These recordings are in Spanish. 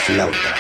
flautas.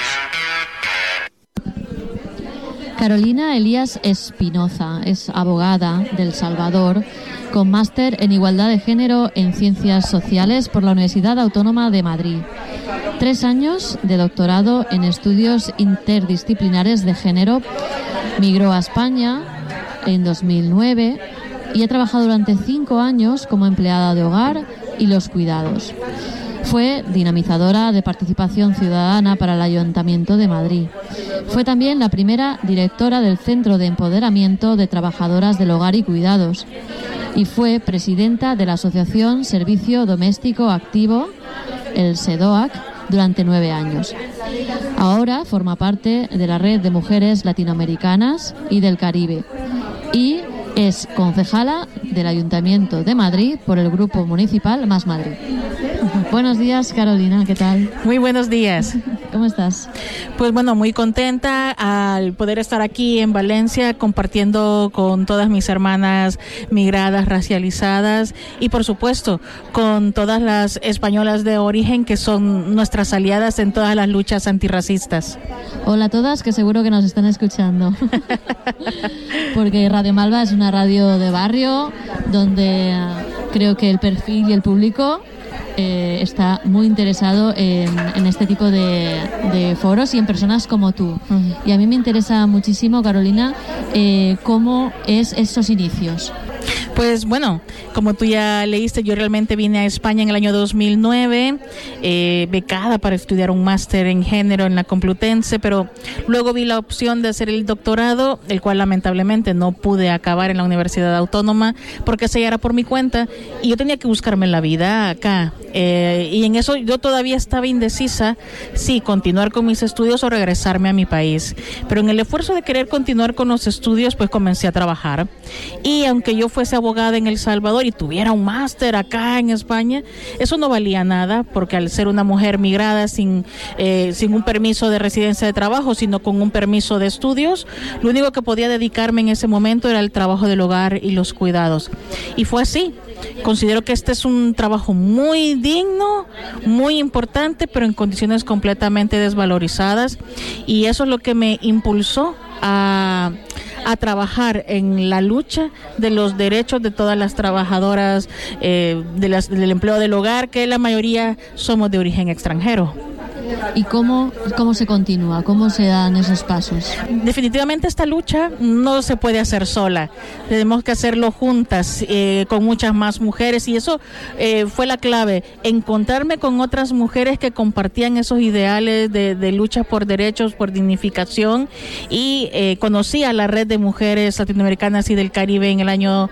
Carolina Elías Espinoza es abogada del Salvador, con máster en Igualdad de Género en Ciencias Sociales por la Universidad Autónoma de Madrid. 3 años de doctorado en estudios interdisciplinares de género. Migró a España en 2009 y ha trabajado durante 5 años como empleada de hogar y los cuidados. Fue dinamizadora de participación ciudadana para el Ayuntamiento de Madrid. Fue también la primera directora del Centro de Empoderamiento de Trabajadoras del Hogar y Cuidados y fue presidenta de la Asociación Servicio Doméstico Activo, el SEDOAC, durante 9 años. Ahora forma parte de la Red de Mujeres Latinoamericanas y del Caribe y es concejala del Ayuntamiento de Madrid por el Grupo Municipal Más Madrid. Buenos días, Carolina, ¿qué tal? Muy buenos días. ¿Cómo estás? Pues bueno, muy contenta al poder estar aquí en Valencia compartiendo con todas mis hermanas migradas, racializadas y por supuesto con todas las españolas de origen que son nuestras aliadas en todas las luchas antirracistas. Hola a todas, que seguro que nos están escuchando. Porque Radio Malva es una radio de barrio donde creo que el perfil y el público está muy interesado en este tipo de foros y en personas como tú. Y a mí me interesa muchísimo, Carolina, cómo es esos inicios. Pues bueno, como tú ya leíste, yo realmente vine a España en el año 2009, becada para estudiar un máster en género en la Complutense, pero luego vi la opción de hacer el doctorado, el cual lamentablemente no pude acabar en la Universidad Autónoma porque se era por mi cuenta y yo tenía que buscarme la vida acá. Y en eso yo todavía estaba indecisa si continuar con mis estudios o regresarme a mi país. Pero en el esfuerzo de querer continuar con los estudios, pues comencé a trabajar. Y aunque yo fuese abogada en El Salvador y tuviera un máster acá en España, eso no valía nada, porque al ser una mujer migrada sin un permiso de residencia de trabajo, sino con un permiso de estudios, lo único que podía dedicarme en ese momento era el trabajo del hogar y los cuidados. Y fue así. Considero que este es un trabajo muy digno, muy importante, pero en condiciones completamente desvalorizadas, y eso es lo que me impulsó a trabajar en la lucha de los derechos de todas las trabajadoras del empleo del hogar, que la mayoría somos de origen extranjero. ¿Y cómo se continúa? ¿Cómo se dan esos pasos? Definitivamente esta lucha no se puede hacer sola. Tenemos que hacerlo juntas, con muchas más mujeres, y eso fue la clave, encontrarme con otras mujeres que compartían esos ideales de lucha por derechos, por dignificación, y conocí a la Red de Mujeres Latinoamericanas y del Caribe en el año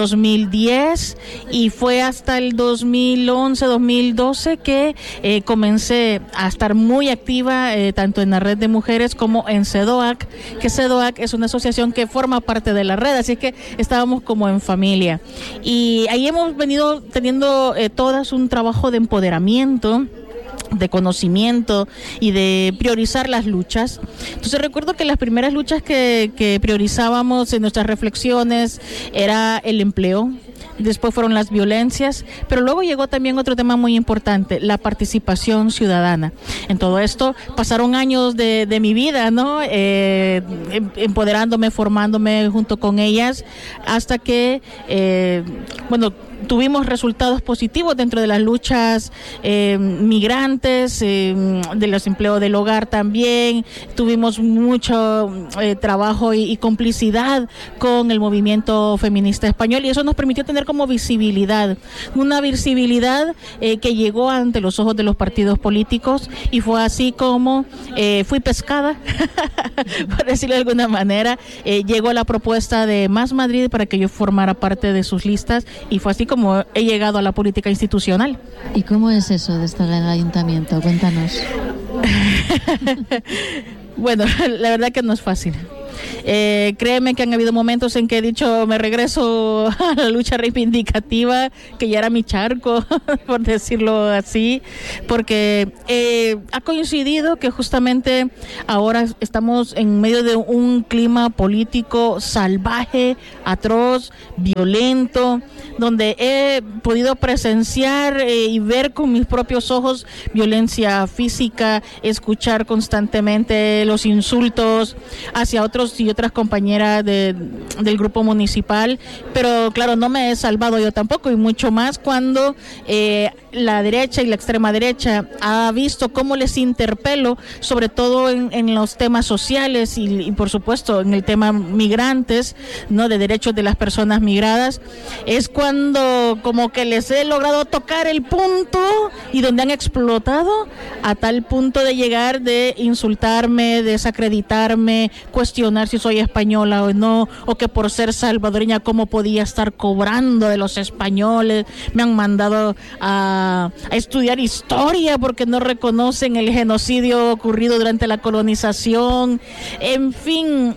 2010, y fue hasta el 2011, 2012 que comencé a estar muy activa tanto en la Red de Mujeres como en SEDOAC, que SEDOAC es una asociación que forma parte de la red, así que estábamos como en familia. Y ahí hemos venido teniendo todas un trabajo de empoderamiento, de conocimiento y de priorizar las luchas. Entonces recuerdo que las primeras luchas que priorizábamos en nuestras reflexiones era el empleo, después fueron las violencias, pero luego llegó también otro tema muy importante, la participación ciudadana. En todo esto pasaron años de mi vida, ¿no? Empoderándome, formándome junto con ellas, hasta que, tuvimos resultados positivos dentro de las luchas migrantes, de los empleos del hogar también. Tuvimos mucho trabajo y complicidad con el movimiento feminista español, y eso nos permitió tener como visibilidad, una visibilidad que llegó ante los ojos de los partidos políticos, y fue así como fui pescada, por decirlo de alguna manera. Llegó la propuesta de Más Madrid para que yo formara parte de sus listas, y fue así como he llegado a la política institucional. ¿Y cómo es eso de estar en el ayuntamiento? Cuéntanos. Bueno, la verdad que no es fácil. Créeme que han habido momentos en que he dicho, me regreso a la lucha reivindicativa, que ya era mi charco, por decirlo así, porque ha coincidido que justamente ahora estamos en medio de un clima político salvaje, atroz, violento, donde he podido presenciar y ver con mis propios ojos violencia física, escuchar constantemente los insultos hacia otros y otras compañeras del grupo municipal, pero claro, no me he salvado yo tampoco, y mucho más cuando la derecha y la extrema derecha ha visto cómo les interpelo, sobre todo en los temas sociales y por supuesto en el tema migrantes, ¿no?, de derechos de las personas migradas. Es cuando como que les he logrado tocar el punto y donde han explotado a tal punto de llegar de insultarme, desacreditarme, cuestionar si soy española o no, o que por ser salvadoreña cómo podía estar cobrando de los españoles. Me han mandado a estudiar historia porque no reconocen el genocidio ocurrido durante la colonización. En fin,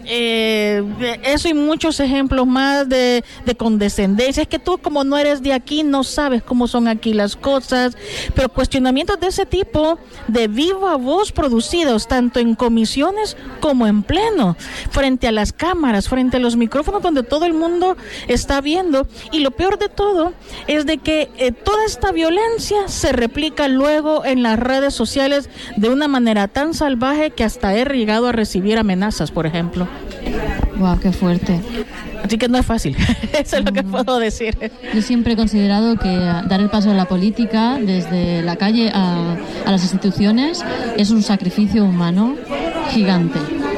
eso y muchos ejemplos más de condescendencia. Es que tú, como no eres de aquí, no sabes cómo son aquí las cosas, pero cuestionamientos de ese tipo de viva voz producidos tanto en comisiones como en pleno, frente a las cámaras, frente a los micrófonos donde todo el mundo está viendo. Y lo peor de todo es de que toda esta violencia se replica luego en las redes sociales de una manera tan salvaje que hasta he llegado a recibir amenazas, por ejemplo. Wow, qué fuerte. Así que no es fácil, eso es lo que puedo decir. Yo siempre he considerado que dar el paso a la política, desde la calle a las instituciones, es un sacrificio humano gigante.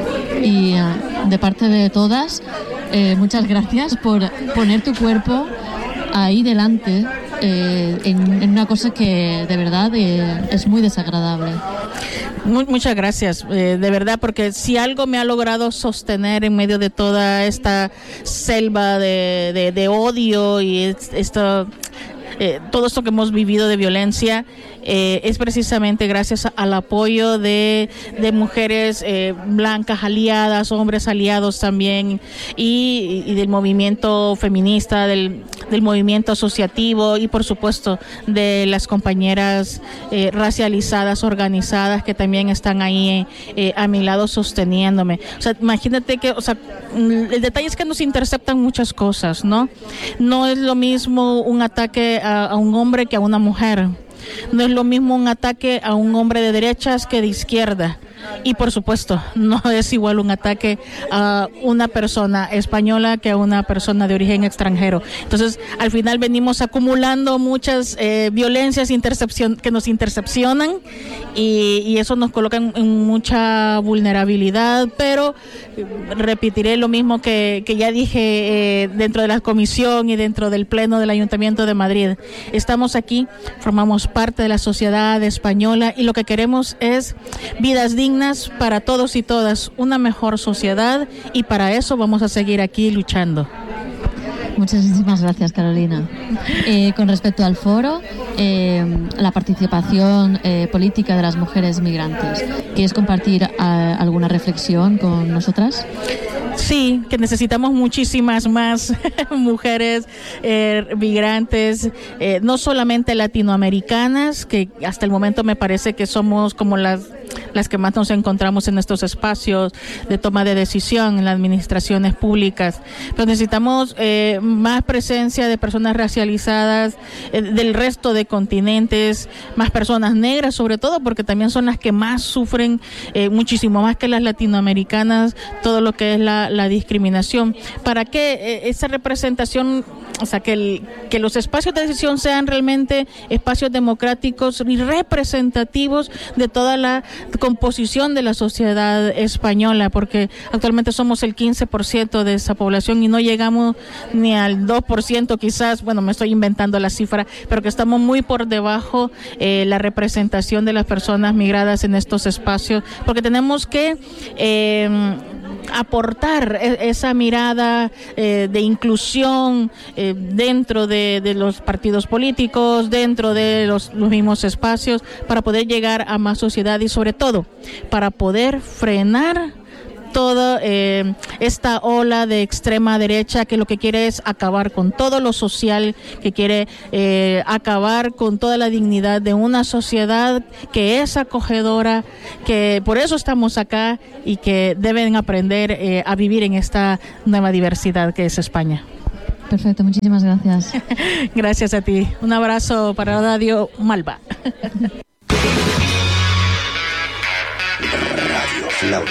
Y de parte de todas, muchas gracias por poner tu cuerpo ahí delante en una cosa que de verdad es muy desagradable. Muchas gracias, de verdad, porque si algo me ha logrado sostener en medio de toda esta selva de odio y todo esto que hemos vivido de violencia, es precisamente gracias al apoyo de mujeres blancas aliadas, hombres aliados también, y del movimiento feminista, del movimiento asociativo, y por supuesto de las compañeras racializadas, organizadas, que también están ahí a mi lado sosteniéndome. O sea, imagínate que, o sea, el detalle es que nos interceptan muchas cosas, ¿no? No es lo mismo un ataque a un hombre que a una mujer. No es lo mismo un ataque a un hombre de derechas que de izquierda. Y por supuesto, no es igual un ataque a una persona española que a una persona de origen extranjero. Entonces, al final venimos acumulando muchas violencias que nos intercepcionan, y eso nos coloca en mucha vulnerabilidad. Pero repetiré lo mismo que ya dije dentro de la comisión y dentro del pleno del Ayuntamiento de Madrid. Estamos aquí, formamos parte de la sociedad española, y lo que queremos es vidas dignas para todos y todas, una mejor sociedad, y para eso vamos a seguir aquí luchando. Muchísimas gracias, Carolina. Con respecto al foro, la participación política de las mujeres migrantes, ¿quieres compartir alguna reflexión con nosotras? Sí, que necesitamos muchísimas más mujeres migrantes, no solamente latinoamericanas, que hasta el momento me parece que somos como las que más nos encontramos en estos espacios de toma de decisión en las administraciones públicas, pero necesitamos más presencia de personas racializadas del resto de continentes, más personas negras sobre todo, porque también son las que más sufren, muchísimo más que las latinoamericanas, todo lo que es la discriminación, para que esa representación, o sea, que los espacios de decisión sean realmente espacios democráticos y representativos de toda la composición de la sociedad española, porque actualmente somos el 15% de esa población y no llegamos ni al 2% quizás, bueno, me estoy inventando la cifra, pero que estamos muy por debajo la representación de las personas migradas en estos espacios, porque tenemos que aportar esa mirada de inclusión dentro de los partidos políticos, dentro de los mismos espacios, para poder llegar a más sociedad y sobre todo para poder frenar toda esta ola de extrema derecha que lo que quiere es acabar con todo lo social, que quiere acabar con toda la dignidad de una sociedad que es acogedora, que por eso estamos acá y que deben aprender a vivir en esta nueva diversidad que es España. Perfecto, muchísimas gracias. Gracias a ti. Un abrazo para Radio Malva. Radio Flautas.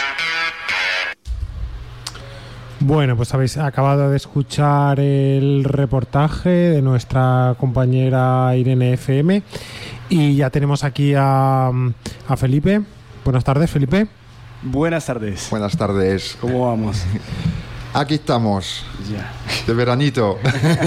Bueno, pues habéis acabado de escuchar el reportaje de nuestra compañera Irene FM y ya tenemos aquí a Felipe. Buenas tardes, Felipe. Buenas tardes. Buenas tardes. ¿Cómo vamos? Aquí estamos, Ya. de veranito.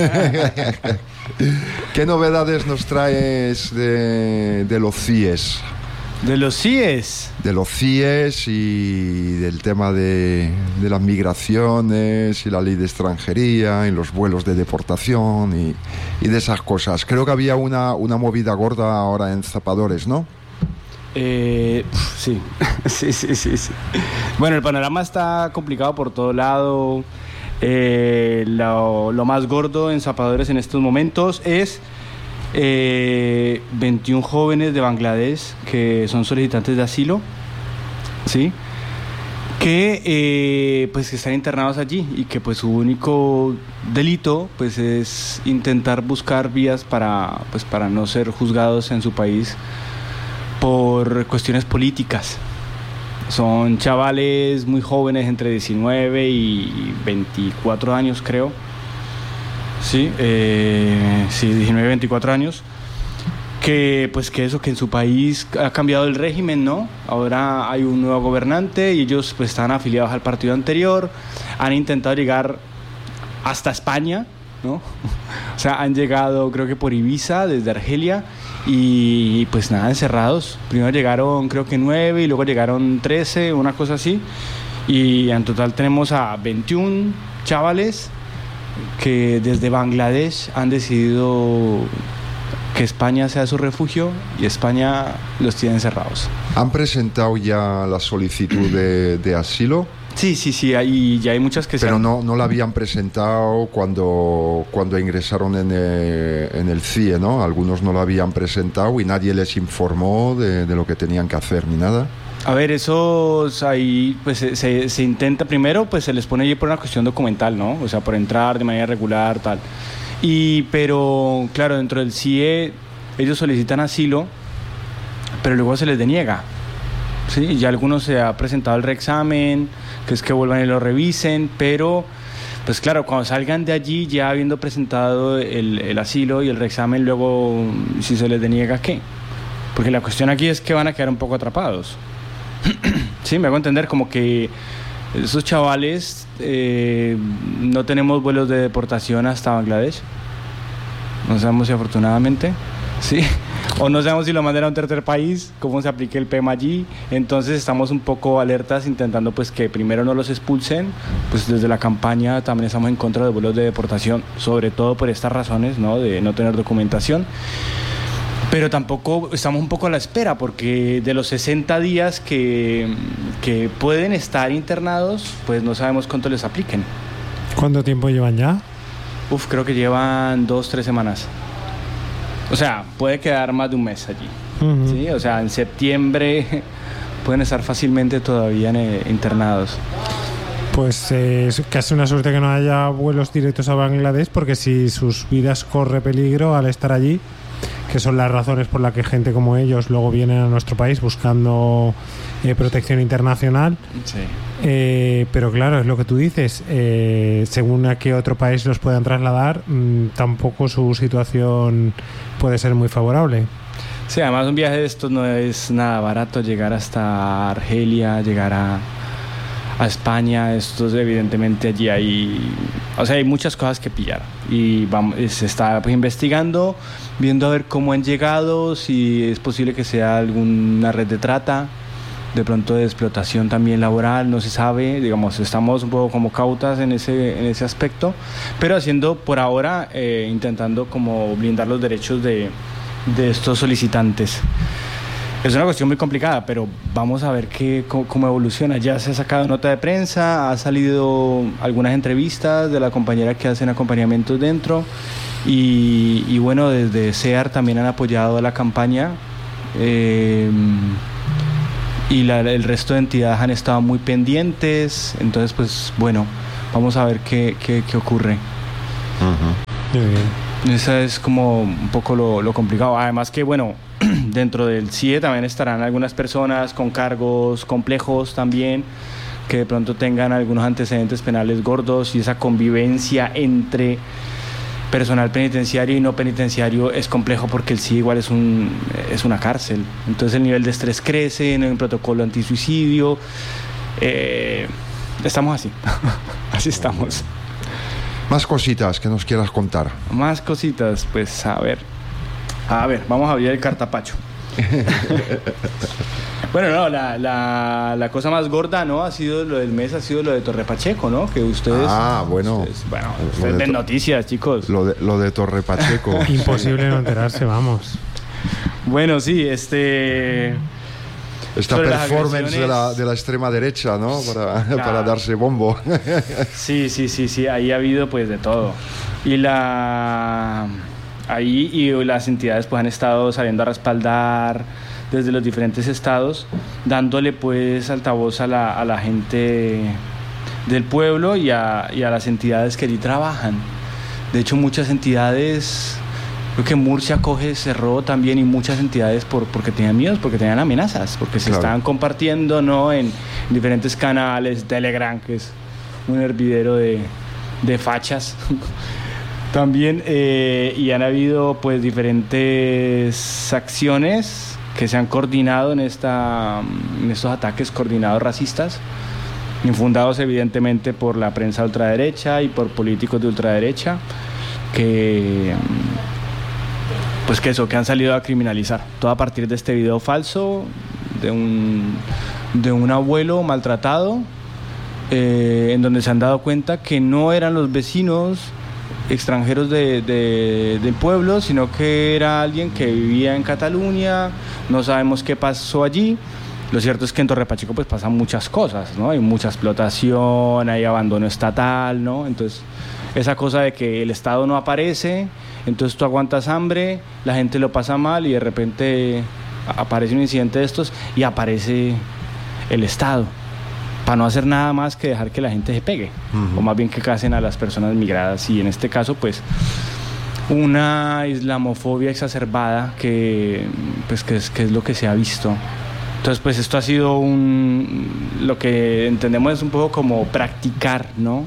¿Qué novedades nos traes de los CIES? De los CIES. De los CIES y del tema de las migraciones y la ley de extranjería y los vuelos de deportación y de esas cosas. Creo que había una movida gorda ahora en Zapadores, ¿no? Sí. Sí. Bueno, el panorama está complicado por todo lado. Lo más gordo en Zapadores en estos momentos es 21 jóvenes de Bangladesh que son solicitantes de asilo, ¿sí? Que pues que están internados allí y que pues su único delito pues es intentar buscar vías para no ser juzgados en su país por cuestiones políticas. Son chavales muy jóvenes, entre 19 y 24 años, creo. Sí, 19, 24 años. Que en su país ha cambiado el régimen, ¿no? Ahora hay un nuevo gobernante y ellos pues están afiliados al partido anterior. Han intentado llegar hasta España, ¿no? O sea, han llegado, creo que por Ibiza, desde Argelia. Y pues nada, encerrados. Primero llegaron creo que 9 y luego llegaron 13, una cosa así. Y en total tenemos a 21 chavales que desde Bangladesh han decidido que España sea su refugio y España los tiene encerrados. ¿Han presentado ya la solicitud de asilo? Sí, ya hay muchas que pero no la habían presentado cuando ingresaron en el CIE, ¿no? Algunos no la habían presentado y nadie les informó de lo que tenían que hacer ni nada. A ver, esos ahí pues se intenta primero, pues se les pone allí por una cuestión documental, ¿no? O sea, por entrar de manera regular, tal. Pero claro, dentro del CIE ellos solicitan asilo, pero luego se les deniega. Sí, ya algunos se ha presentado el reexamen, que es que vuelvan y lo revisen, pero pues claro, cuando salgan de allí ya habiendo presentado el asilo y el reexamen, luego si se les deniega, ¿qué? Porque la cuestión aquí es que van a quedar un poco atrapados. Sí, me hago entender, como que esos chavales no tenemos vuelos de deportación hasta Bangladesh, no sabemos si afortunadamente, sí, o no sabemos si lo mandan a un tercer país, cómo se aplique el PEMA allí. Entonces estamos un poco alertas, intentando pues que primero no los expulsen. Pues desde la campaña también estamos en contra de vuelos de deportación, sobre todo por estas razones, ¿no? De no tener documentación. Pero tampoco estamos un poco a la espera, porque de los 60 días que pueden estar internados, pues no sabemos cuánto les apliquen. ¿Cuánto tiempo llevan ya? Creo que llevan 2-3 semanas. O sea, puede quedar más de un mes allí. Uh-huh. ¿Sí? O sea, en septiembre pueden estar fácilmente todavía internados. Pues es casi una suerte que no haya vuelos directos a Bangladesh, porque si sus vidas corre peligro al estar allí, que son las razones por las que gente como ellos luego vienen a nuestro país buscando protección internacional. Sí. Pero claro, es lo que tú dices, según a qué otro país los puedan trasladar, tampoco su situación puede ser muy favorable. Sí, además un viaje de estos no es nada barato, llegar hasta Argelia, llegar a España. Estos evidentemente allí hay muchas cosas que pillar y se está pues investigando, viendo a ver cómo han llegado, si es posible que sea alguna red de trata, de pronto de explotación también laboral, no se sabe. Digamos, estamos un poco como cautas en ese aspecto, pero haciendo por ahora, intentando como blindar los derechos de estos solicitantes. Es una cuestión muy complicada, pero vamos a ver cómo evoluciona. Ya se ha sacado nota de prensa, ha salido algunas entrevistas de la compañera que hacen acompañamientos dentro y bueno, desde SEAR también han apoyado la campaña y el resto de entidades han estado muy pendientes. Entonces, pues bueno, vamos a ver qué ocurre. Muy bien. Esa es como un poco lo complicado. Además que, bueno, dentro del CIE también estarán algunas personas con cargos complejos también, que de pronto tengan algunos antecedentes penales gordos, y esa convivencia entre personal penitenciario y no penitenciario es complejo porque el CIE igual es una cárcel. Entonces el nivel de estrés crece, en el protocolo antisuicidio. Estamos así, así estamos. Más cositas que nos quieras contar. Más cositas, pues a ver, vamos a abrir el cartapacho. Bueno, no, la cosa más gorda, ¿no? Ha sido lo del mes, ha sido lo de Torre Pacheco, ¿no? Que ustedes... Ustedes ven noticias, chicos. Lo de Torre Pacheco. Imposible no enterarse, vamos. Bueno, sí, esta performance de la extrema derecha, ¿no? Para darse bombo. Sí, ahí ha habido pues de todo. Y las entidades pues han estado saliendo a respaldar desde los diferentes estados, dándole pues altavoz a la gente del pueblo y a las entidades que allí trabajan. De hecho, muchas entidades... Creo que Murcia cerró también, y muchas entidades porque tenían miedos, porque tenían amenazas, porque se estaban compartiendo, ¿no? En diferentes canales, Telegram, que es un hervidero de fachas. También, y han habido pues diferentes acciones que se han coordinado en estos ataques coordinados racistas, infundados evidentemente por la prensa ultraderecha y por políticos de ultraderecha, que han salido a criminalizar. Todo a partir de este video falso de un abuelo maltratado, en donde se han dado cuenta que no eran los vecinos extranjeros del pueblo, sino que era alguien que vivía en Cataluña. No sabemos qué pasó allí. Lo cierto es que en Torre Pacheco pues pasan muchas cosas, ¿no? Hay mucha explotación, hay abandono estatal, ¿no? Entonces, esa cosa de que el Estado no aparece, entonces tú aguantas hambre, la gente lo pasa mal y de repente aparece un incidente de estos y aparece el Estado para no hacer nada más que dejar que la gente se pegue, o más bien que casen a las personas migradas. Y en este caso pues una islamofobia exacerbada que es lo que se ha visto. Entonces pues esto ha sido lo que entendemos es un poco como practicar, ¿no?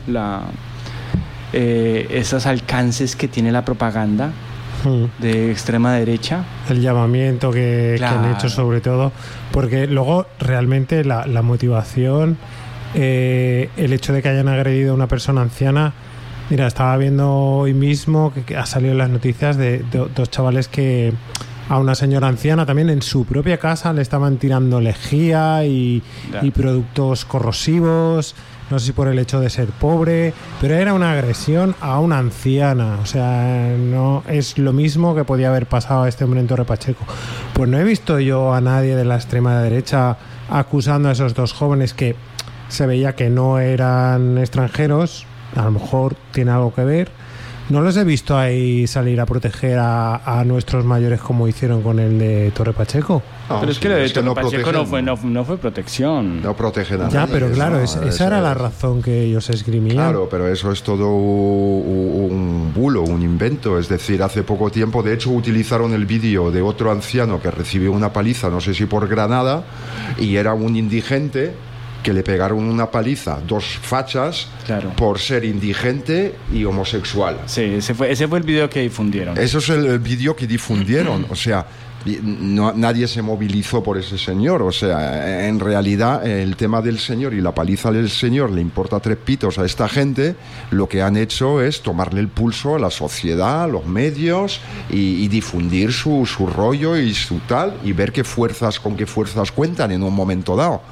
Esos alcances que tiene la propaganda de extrema derecha. El llamamiento que han hecho, sobre todo, porque luego realmente la motivación, el hecho de que hayan agredido a una persona anciana. Mira, estaba viendo hoy mismo que ha salido en las noticias de dos chavales que a una señora anciana también en su propia casa le estaban tirando lejía y productos corrosivos. No sé si por el hecho de ser pobre, pero era una agresión a una anciana. O sea, no es lo mismo que podía haber pasado a este hombre en Torre Pacheco. Pues no he visto yo a nadie de la extrema derecha acusando a esos dos jóvenes que se veía que no eran extranjeros. A lo mejor tiene algo que ver. No los he visto ahí salir a proteger a nuestros mayores como hicieron con el de Torre Pacheco. No, pero es que lo de Torre Pacheco no fue protección. No protegen a nadie. Ya, pero claro, esa era la razón que ellos esgrimían. Claro, pero eso es todo un bulo, un invento. Es decir, hace poco tiempo, de hecho, utilizaron el vídeo de otro anciano que recibió una paliza, no sé si por Granada, y era un indigente que le pegaron una paliza, dos fachas, por ser indigente y homosexual. Sí, ese fue el vídeo que difundieron. Eso es el vídeo que difundieron, o sea, nadie se movilizó por ese señor, o sea, en realidad el tema del señor y la paliza del señor le importa tres pitos a esta gente. Lo que han hecho es tomarle el pulso a la sociedad, a los medios y difundir su rollo y su tal, y ver con qué fuerzas cuentan en un momento dado.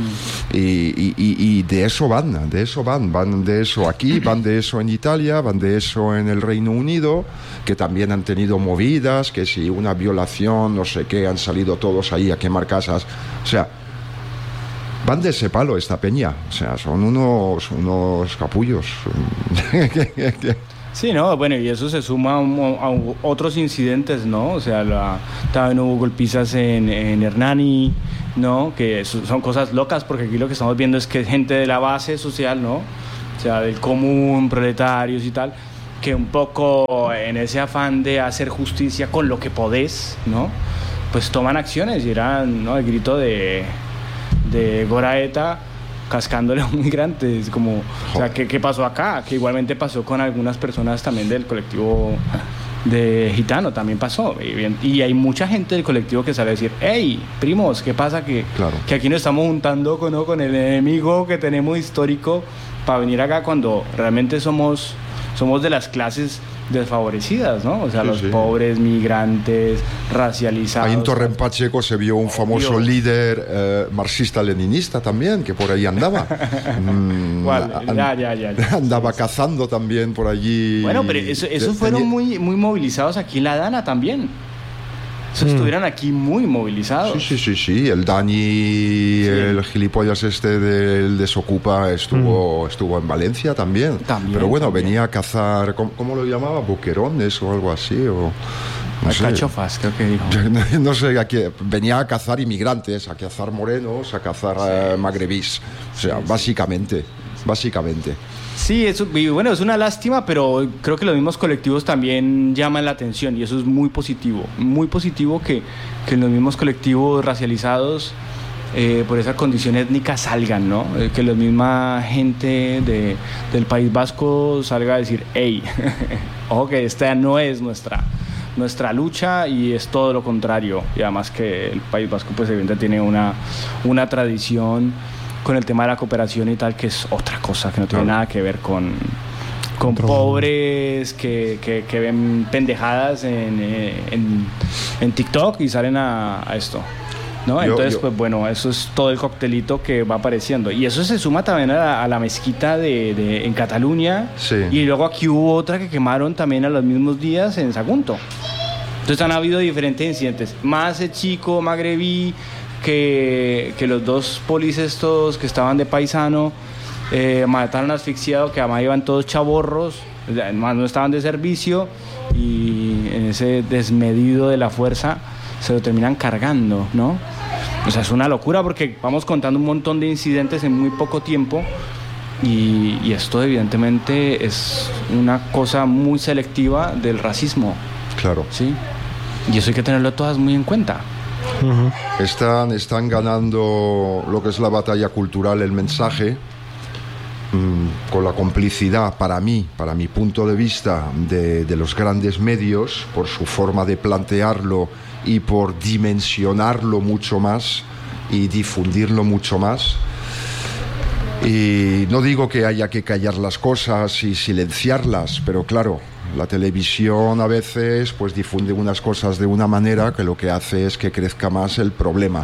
Y de eso van de eso aquí, van de eso en Italia, van de eso en el Reino Unido, que también han tenido movidas, que si una violación represión, no sé qué, han salido todos ahí a quemar casas. O sea, van de ese palo esta peña. O sea, son unos capullos. Sí, no, bueno, y eso se suma a otros incidentes, ¿no? O sea, también hubo golpizas en Hernani, ¿no? Que son cosas locas, porque aquí lo que estamos viendo es que gente de la base social, ¿no? O sea, del común, proletarios y tal, que un poco en ese afán de hacer justicia con lo que podés, ¿no? Pues toman acciones y eran, ¿no? El grito de Goraeta cascándole a un migrante, es como, o sea, ¿qué pasó acá? Que igualmente pasó con algunas personas también del colectivo de gitano, también pasó, y hay mucha gente del colectivo que sale a decir, hey, primos, ¿qué pasa? Que aquí nos estamos juntando con el enemigo que tenemos histórico para venir acá, cuando realmente somos de las clases desfavorecidas, ¿no? O sea, los pobres, migrantes, racializados. Ahí en Torre Pacheco se vio un famoso líder marxista-leninista también, que por ahí andaba. Andaba cazando también por allí. Bueno, pero esos fueron muy movilizados aquí en La Dana también. Estuvieron aquí muy movilizados. Sí. El Dani, el gilipollas del Desocupa, estuvo en Valencia también. Pero bueno, venía a cazar, ¿cómo lo llamaba? Boquerones o algo así. O, no sé. Cachofas, creo que dijo. No sé, venía a cazar inmigrantes, a cazar morenos, a cazar magrebís. O sea, básicamente. Sí, y bueno, es una lástima, pero creo que los mismos colectivos también llaman la atención, y eso es muy positivo que los mismos colectivos racializados por esa condición étnica salgan, ¿no? Que la misma gente del País Vasco salga a decir, hey, ojo que esta no es nuestra lucha, y es todo lo contrario, y además que el País Vasco pues evidentemente tiene una tradición con el tema de la cooperación y tal, que es otra cosa, que no tiene nada que ver con pobres que ven pendejadas en TikTok y salen a esto, ¿no? Entonces, pues bueno, eso es todo el coctelito que va apareciendo, y eso se suma también a la mezquita en Cataluña, y luego aquí hubo otra que quemaron también a los mismos días en Sagunto. Entonces han habido diferentes incidentes, más el chico magrebí que los dos polis estos que estaban de paisano mataron asfixiado, que además iban todos chavorros, además no estaban de servicio, y en ese desmedido de la fuerza se lo terminan cargando, ¿no? O sea, es una locura, porque vamos contando un montón de incidentes en muy poco tiempo, y esto evidentemente es una cosa muy selectiva del racismo. Claro. ¿Sí? Y eso hay que tenerlo todas muy en cuenta. Están ganando lo que es la batalla cultural, el mensaje, con la complicidad, para mi punto de vista, de los grandes medios, por su forma de plantearlo y por dimensionarlo mucho más y difundirlo mucho más. Y no digo que haya que callar las cosas y silenciarlas, pero claro, la televisión a veces pues difunde unas cosas de una manera que lo que hace es que crezca más el problema.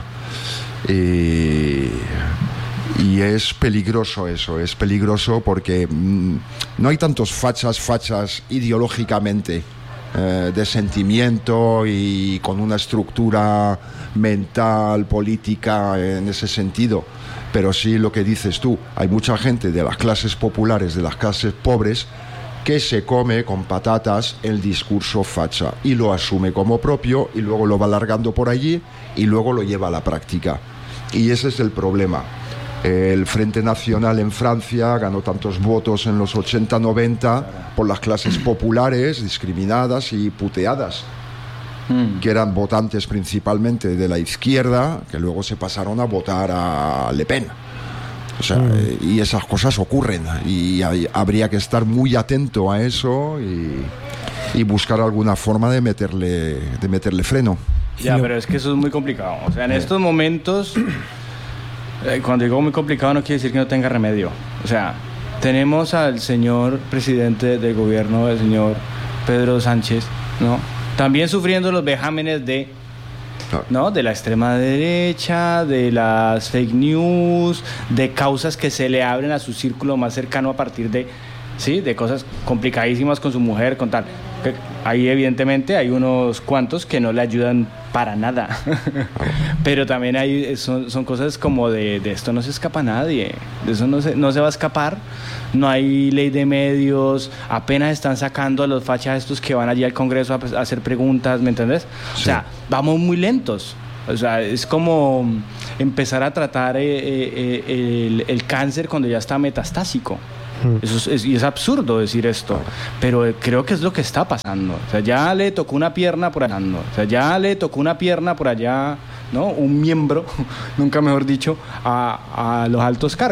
Y es peligroso eso, es peligroso porque no hay tantos fachas ideológicamente, de sentimiento y con una estructura mental, política en ese sentido. Pero sí lo que dices tú, hay mucha gente de las clases populares, de las clases pobres, que se come con patatas el discurso facha y lo asume como propio, y luego lo va alargando por allí y luego lo lleva a la práctica. Y ese es el problema. El Frente Nacional en Francia ganó tantos votos en los 80-90 por las clases populares discriminadas y puteadas, que eran votantes principalmente de la izquierda, que luego se pasaron a votar a Le Pen. O sea, y esas cosas ocurren, y habría que estar muy atento a eso y buscar alguna forma de meterle freno. Ya, pero es que eso es muy complicado. O sea, en estos momentos, cuando digo muy complicado, no quiere decir que no tenga remedio. O sea, tenemos al señor presidente del gobierno, el señor Pedro Sánchez, ¿no? También sufriendo los vejámenes ¿no? De la extrema derecha, de las fake news, de causas que se le abren a su círculo más cercano a partir de ¿sí? De cosas complicadísimas con su mujer, con tal. Ahí evidentemente hay unos cuantos que no le ayudan para nada. Pero también son cosas como de esto no se escapa nadie, de eso no se va a escapar. No hay ley de medios, apenas están sacando a los fachas estos que van allí al Congreso a hacer preguntas, ¿me entendés? Sí. O sea, vamos muy lentos. O sea, es como empezar a tratar el cáncer cuando ya está metastásico. Y es absurdo decir esto, pero creo que es lo que está pasando. O sea, ya le tocó una pierna por allá, ¿no? Un miembro, nunca mejor dicho, a los altos cargos.